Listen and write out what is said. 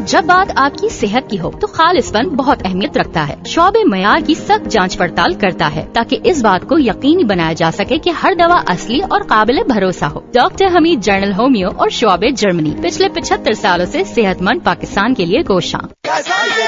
जब बात आपकी सेहत की हो तो खालिसपन बहुत अहमियत रखता है। शोबे मयार की सख्त जांच पड़ताल करता है ताकि इस बात को यकीनी बनाया जा सके कि हर दवा असली और काबिल भरोसा हो। डॉक्टर हमीद, जर्नल होम्यो और शोबे जर्मनी, पिछले 75 सालों से सेहतमंद पाकिस्तान के लिए कोशां।